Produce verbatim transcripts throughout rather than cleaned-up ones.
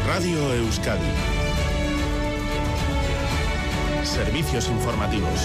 Radio Euskadi. Servicios informativos.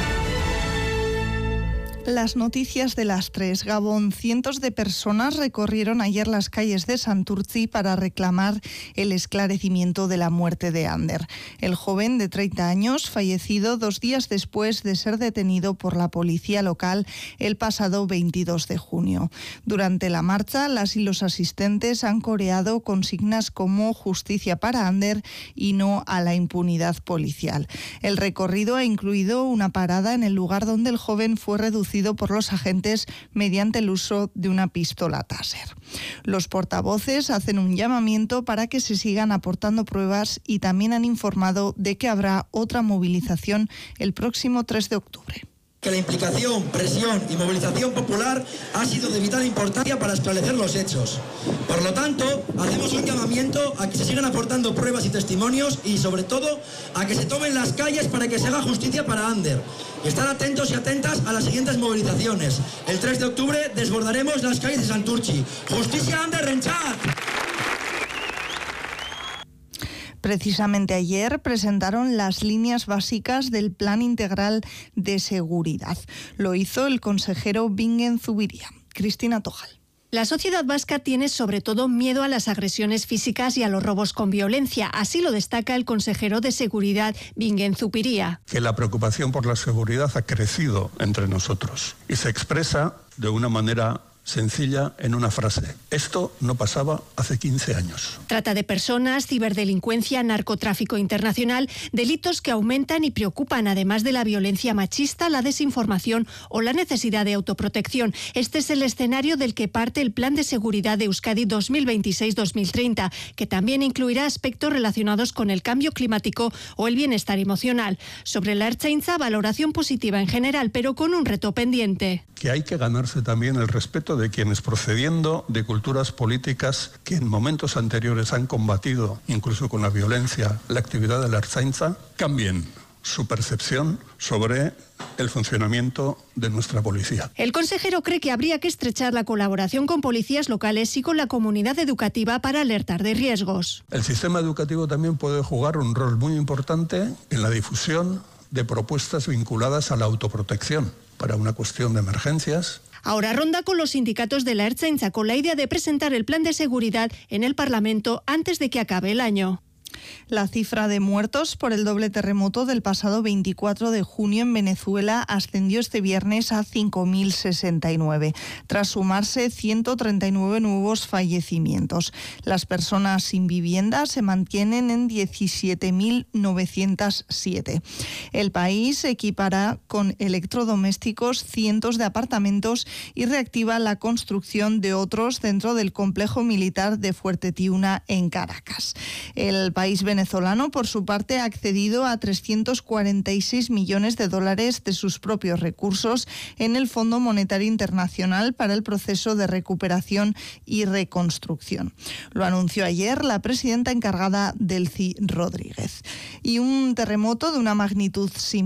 Las noticias de las tres. Gabón, cientos de personas recorrieron ayer las calles de Santurtzi para reclamar el esclarecimiento de la muerte de Ander, el joven de treinta años fallecido dos días después de ser detenido por la policía local el pasado veintidós de junio. Durante la marcha, las y los asistentes han coreado consignas como justicia para Ander y no a la impunidad policial. El recorrido ha incluido una parada en el lugar donde el joven fue reducido por los agentes mediante el uso de una pistola Taser. Los portavoces hacen un llamamiento para que se sigan aportando pruebas y también han informado de que habrá otra movilización el próximo tres de octubre. Que la implicación, presión y movilización popular ha sido de vital importancia para esclarecer los hechos. Por lo tanto, hacemos un llamamiento a que se sigan aportando pruebas y testimonios y, sobre todo, a que se tomen las calles para que se haga justicia para Ander. Y estar atentos y atentas a las siguientes movilizaciones. El tres de octubre desbordaremos las calles de Santurtzi. ¡Justicia Ander Renchat! Precisamente ayer presentaron las líneas básicas del Plan Integral de Seguridad. Lo hizo el consejero Bingen Zubiria. Cristina Tojal. La sociedad vasca tiene sobre todo miedo a las agresiones físicas y a los robos con violencia. Así lo destaca el consejero de Seguridad, Bingen Zubiria. Que la preocupación por la seguridad ha crecido entre nosotros y se expresa de una manera sencilla en una frase. Esto no pasaba hace quince años. Trata de personas, ciberdelincuencia, narcotráfico internacional, delitos que aumentan y preocupan, además de la violencia machista, la desinformación o la necesidad de autoprotección. Este es el escenario del que parte el Plan de Seguridad de Euskadi dos mil veintiséis dos mil treinta, que también incluirá aspectos relacionados con el cambio climático o el bienestar emocional. Sobre la Ertzaintza, valoración positiva en general, pero con un reto pendiente. Que hay que ganarse también el respeto de quienes, procediendo de culturas políticas que en momentos anteriores han combatido, incluso con la violencia, la actividad de la Ertzaintza, cambien su percepción sobre el funcionamiento de nuestra policía. El consejero cree que habría que estrechar la colaboración con policías locales y con la comunidad educativa para alertar de riesgos. El sistema educativo también puede jugar un rol muy importante en la difusión de propuestas vinculadas a la autoprotección para una cuestión de emergencias. Ahora ronda con los sindicatos de la Ertzaintza con la idea de presentar el plan de seguridad en el Parlamento antes de que acabe el año. La cifra de muertos por el doble terremoto del pasado veinticuatro de junio en Venezuela ascendió este viernes a cinco mil sesenta y nueve, tras sumarse ciento treinta y nueve nuevos fallecimientos. Las personas sin vivienda se mantienen en diecisiete mil novecientos siete. El país equipará con electrodomésticos cientos de apartamentos y reactiva la construcción de otros dentro del complejo militar de Fuerte Tiuna en Caracas. El país venezolano, por su parte, ha accedido a trescientos cuarenta y seis millones de dólares de sus propios recursos en el Fondo Monetario Internacional para el proceso de recuperación y reconstrucción. Lo anunció ayer la presidenta encargada, Delcy Rodríguez. Y un terremoto de una magnitud similar